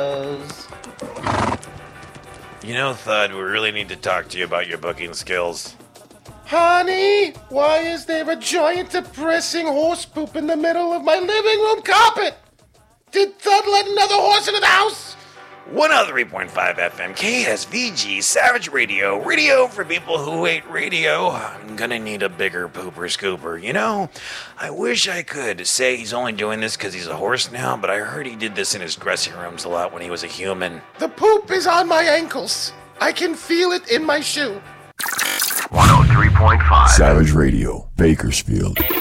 You know, Thud, we really need to talk to you about your booking skills. Honey, why is there a giant depressing horse poop in the middle of my living room carpet? Did Thud let another horse into the house? 103.5 FM KSVG Savage Radio. Radio for people who hate radio. I'm gonna need a bigger pooper scooper. You know, I wish I could say he's only doing this because he's a horse now, but I heard he did this in his dressing rooms a lot when he was a human. The poop is on my ankles. I can feel it in my shoe. 103.5 Savage Radio, Bakersfield.